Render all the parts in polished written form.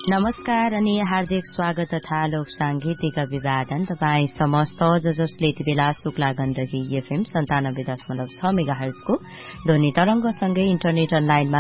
नमस्कार अनि हार्दिक स्वागत तथा लोक सांगीतिक अभिवादन तपाई समस्त जसले यति बेला शुक्ला गण्डकी एफएम 97.6 मेगाहर्जको ध्वनि तरंगसँगै इन्टरनेट अनलाइनमा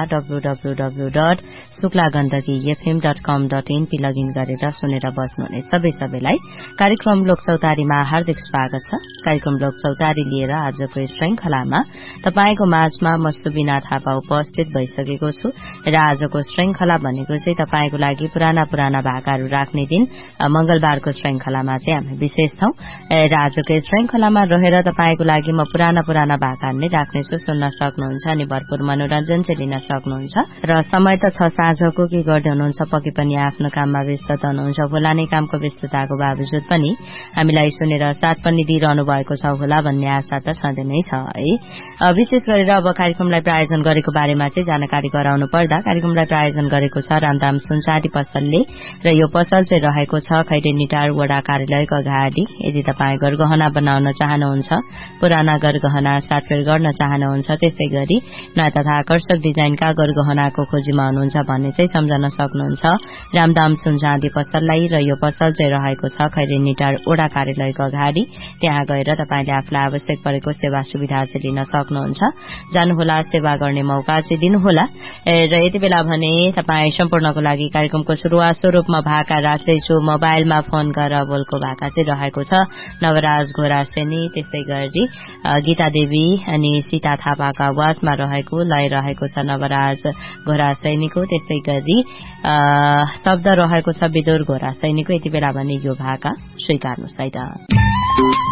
www.शुक्लागण्डकीfm.com.in लगइन गरेर सुनेर बस्नुहुने सबैलाई कार्यक्रम लोकचौतारीमा हार्दिक स्वागत छ। कार्यक्रम लोकचौतारी लिएर आजको श्रृंखलामा तपाईको माझमा म सुबिना थापा उपस्थित भइसकेको छु र आजको श्रृंखला भनेको चाहिँ तपाईको लागि पुराना भाकाहरू राख्ने दिन मंगलबारको श्रृंखलामा चाहिँ हामी विशेष छौं र आजको श्रृंखलामा रहेर तपाईको लागि म पुराना भाकाहरू नै राख्नेछु। सुन्न सक्नुहुन्छ अनि भरपूर मनोरञ्जन चाहिँ लिन सक्नुहुन्छ र समय त छ साँझको के गर्दै हुनुहुन्छ, पक्कै पनि आफ्नो काममा व्यस्त हुनुहुन्छ होला नै। कामको व्यस्तताको बावजुद पनि हामीलाई सुनेर साथ पनि दिइरहनु भएको छ होला भन्ने आशा त सधैँ नै छ है। विशेष गरेर अब कार्यक्रमलाई प्रायोजन गरेको बारेमा चाहिँ जानकारी गराउनु पर्दा कार्यक्रमलाई प्रायोजन गरेको छ रामधाम सुनचाँदी पसलले र यो पसल चाहिँ रहेको छ खैरेनीटार वडा कार्यालयको अगाडि। यदि तपाईँ गरगहना बनाउन चाहनुहुन्छ, पुराना गरगहना साटफेर गर्न चाहनुहुन्छ, त्यस्तै गरी नयाँ तथा आकर्षक डिजाइनका गरगहनाको खोजीमा हुनुहुन्छ भन्ने चाहिँ सम्झन सक्नुहुन्छ रामधाम सुनचाँदी पसललाई। र यो पसल चाहिँ रहेको छ खैरेनीटार वडा कार्यालयको अगाडि। त्यहाँ गएर तपाईले आफूलाई आवश्यक परेको सेवा सुविधा चाहिँ लिन सक्नुहुन्छ। जानुहोला, सेवा गर्ने मौका चाहिँ दिनुहोला। र यति बेला भने तपाईँ सम्पूर्णको लागि कार्यक्रमको शुरूआत स्वरूपमा भाका राख्दैछु। मोबाइलमा फोन गरेर बोलको भाका चाहिँ रहेको छ नवराज घोरासेनी, त्यस्तै गरी गीता देवी अनि सीता थापाको आवाजमा रहेको लय रहेको छ नवराज घोरासेनीको, त्यस्तै गरी शब्द रहेको छ विदुर घोरासेनीको। यति बेला भने यो भाका स्वीकार्नुहोस् है त।